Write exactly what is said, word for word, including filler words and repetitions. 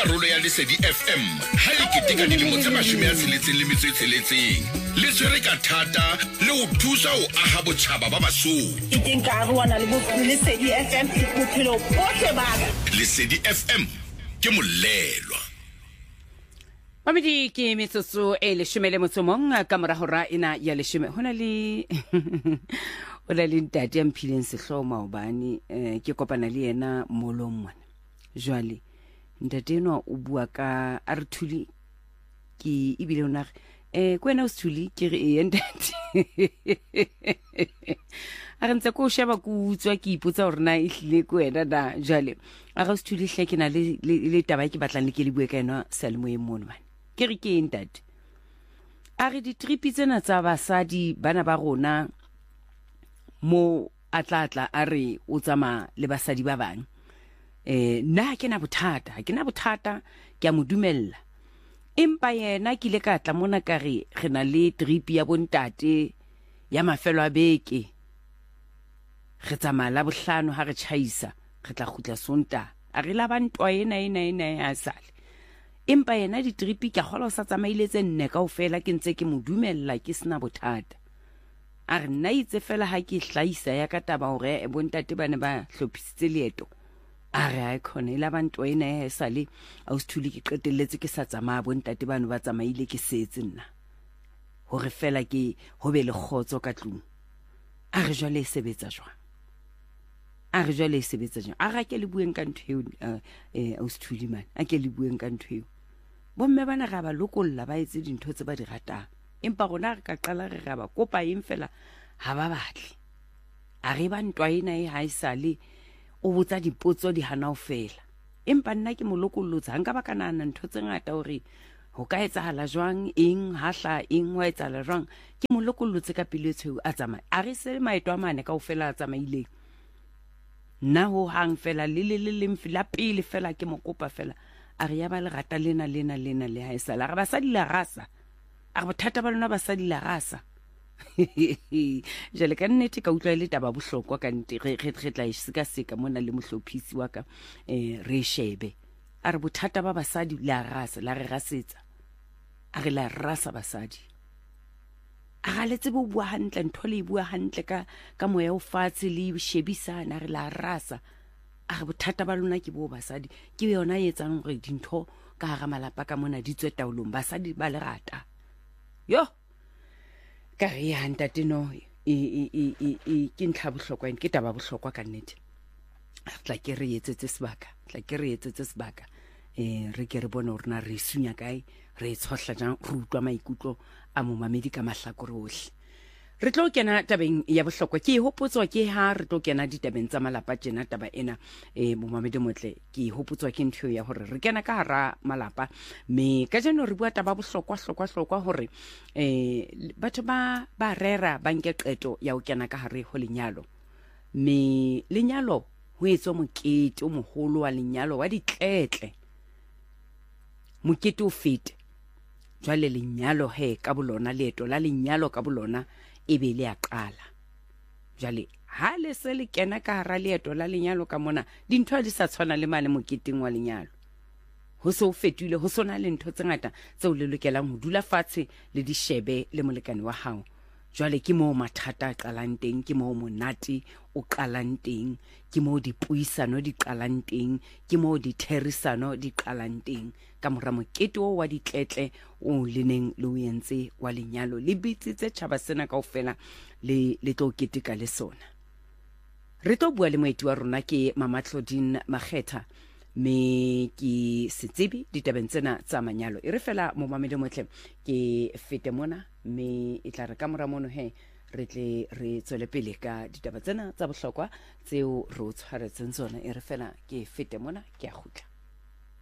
karolo ya Lesedi F M ha le keteka dilemo tse mashome a tsheletseng le metso e tsheletseng. Le tshwere ka thata le ho thusa ho aha botjhaba ba Basotho. Ke teng ka arwana le Lesedi F M bophelo bohle ba ka. Lesedi F M ke molelwa. Mamedi ke metsotso e leshome le motso mong ka mora hora ena ya leshome. Hona le hona le ntate ya mphileng sehloho maobane eh, ke kopana le yena molong mona. Jwale ntate eno o bua ka a re thuli ke ibile ona eh kwena o thuli ke re e ntate a re ntse ko sheba ku utswa ke ipotsa hore na ihlile ko wena da. Jwale a re thuli hle ke na le le taba ke batlang le ke le bue ka ena selmo e mono bana ke re ke ntate a re di trip tsena tsa basadi bana ba rona mo atlatla a re o tsama le basadi ba bang eh na ke na bothata ke na bothata ke a modumella empa yena ke le ka tla mona ka re re na le trip ya bontate ya mafelo a beke re tsamaya la bohlano ha re chaisa re tla khutla sonta a re la bantwa ena ena ena ya sale empa yena di trip ke a gola o sa tsamailetse nne kaofela ke ntse ke modumella ke sina bothata a re nna itse fela ha ke hlaisa ya ka taba hore bontate bane ba hlophisitse leeto a re a khona ila bantwa ena ya sale a usithuli ke qetelletse ke sa tsamaya bontate bano ba tsamaile ke setse nna hore fela ke ho be le khotso ka tlung a re jwale e sebetsa jwang a re jwale e sebetsa jwang a ra ke le bueng ka ntho eo eh a usithuli man a ke le bueng ka ntho eo bomme bana ga ba lokolla ba etse dintho tse ba di ratang empa rona re ka qala re ga ba kopa eng fela ha ba batle a re ba ntwa ena e ha isale o botsa dipotso di hana o fela empa nna ke molokollotsa nka ba kana ntho tse ngata hore ho ka etsahala jwang eng hahla eng wa etsahala jwang ke molokollotse ka pele tshweu a tsamaya a re se maeto a mane ka o fela a tsamaile nna ho hang fela le le le lemfila pele fela ke mokopa fela a re ya ba le rata lena lena lena le ha isala re ba sa di la rasa a re bothata ba lona ba sa di la rasa jale ka nnete ka utlwa le taba bohlokwa ka nte re re tla isika seka mona le mohlophisi wa ka eh re shebe a re bothata ba basadi la rasa la re rasetsa a re la rasa basadi a ga letse bo bua hantle ntho le bua hantle ka ka moya o fatshe le shebisana re la rasa a re bothata ba lona ke bo basadi ke yona e etsang gore dintho ka ga malapa ka mona di tswe taolong basadi ba le rata yo ka re ya ntate no e e e e ke ntla bohlokwa ke taba bohlokwa ka nnete tla ke re etsetse sebaka tla ke re etsetse sebaka eh re ke re bona rena re sunya kae re tshohla jang re utlwa maikutlo a mo mamedi ka mahlakore ohle re tlo kena tabeng ya bohlokwa ke hopotswa ke ha re tlo kena ditabeng tsa malapa tjena taba ena eh mo mamedi motle ke hopotswa ke ntho ya hore re kena ka hara malapa me ka jeno re bua taba bohlokwa hlokwa hlokwa hore eh batho ba ba rera ba nke qeto ya ho kena ka hare ho lenyalo me lenyalo ho etswa mokete o moholo wa lenyalo wa ditletle mokete o fete jwale lenyalo he ka bolona leeto la lenyalo ka bolona e be le a qala jale ha le se le kena ka hara leeto la lenyalo ka mona dintho di sa tshwana le mane moketeng wa lenyalo ho se o fetile ho sona le ntho tse ngata tse o le lokelang ho dula fatshe le di shebe le molekane wa hao jwale ke mo mathata a qalang teng ke mo monate o qalang teng ke mo dipuisano di qalang teng ke mo ditherisano di qalang teng ka mora mokete o wa ditletle o leneng le o entse wa lenyalo le bitsitse tshaba sena kaofela le le tlo keteka le sona re tlo bua le moeti wa rona ke Mama Claudine Makgetha me ki setsebi ditabeng tsena tsa manyalo e re fela mo mamedi motle ke fete mona me e tla re ka mora mono he re tle re tswele pele ka ditaba tsena tsa bohlokwa tseo ro tshwaretseng tsona e re fela ke fete mona ke a khutla